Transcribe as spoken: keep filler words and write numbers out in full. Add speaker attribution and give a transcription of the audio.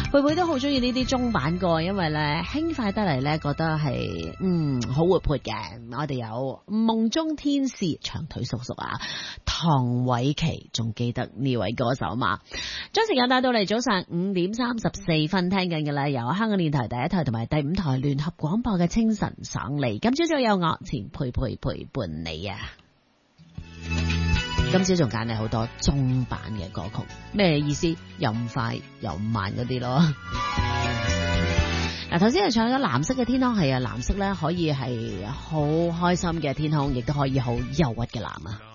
Speaker 1: 貝貝都好中意呢啲中版歌，因為咧輕快得嚟咧，覺得係嗯好活潑嘅。我哋有夢中天使長腿叔叔啊，唐偉琪，仲記得呢位歌手嘛？將時間帶到嚟早上五點三十四分，聽緊嘅啦，由香港電台第一台同埋第五台聯合廣播嘅清晨爽利。今朝早有我前陪陪陪伴你啊！今朝仲揀你好多中版嘅歌曲，咩意思？又唔快又唔慢嗰啲咯。嗱，頭先係唱咗藍色嘅天空，係啊，藍色咧可以係好開心嘅天空，亦都可以好憂鬱嘅藍啊。